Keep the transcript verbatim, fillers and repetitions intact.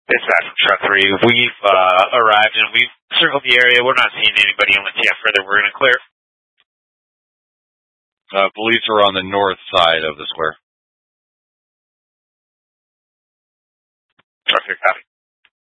It's back from truck three. We've uh, arrived and we've circled the area. We're not seeing anybody unless you have further. We're going to clear. Uh, police are on the north side of the square. Truck three, copy.